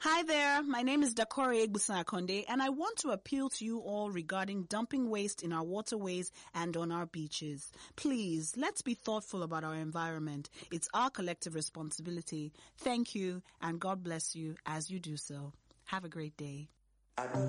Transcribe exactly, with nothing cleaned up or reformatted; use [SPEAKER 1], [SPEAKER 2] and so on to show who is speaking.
[SPEAKER 1] Hi there, my name is Dakore Egbusan-Akonde, and I want to appeal to you all regarding dumping waste in our waterways and on our beaches. Please, let's be thoughtful about our environment. It's our collective responsibility. Thank you, and God bless you as you do so. Have a great day.